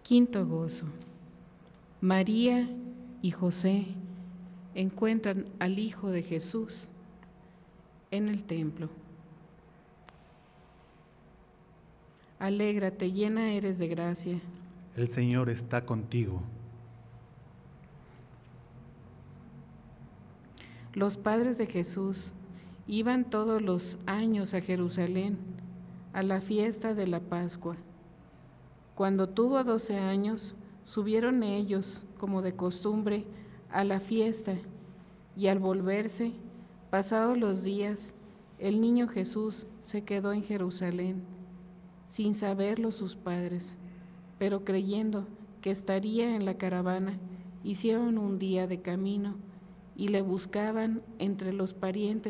Quinto gozo. María y José encuentran al Hijo de Jesús en el templo. Alégrate, llena eres de gracia. El Señor está contigo. Los padres de Jesús iban todos los años a Jerusalén a la fiesta de la Pascua. Cuando tuvo 12 años, subieron ellos, como de costumbre, a la fiesta, y al volverse, pasados los días, el niño Jesús se quedó en Jerusalén, sin saberlo sus padres, pero creyendo que estaría en la caravana, hicieron un día de camino y le buscaban entre los parientes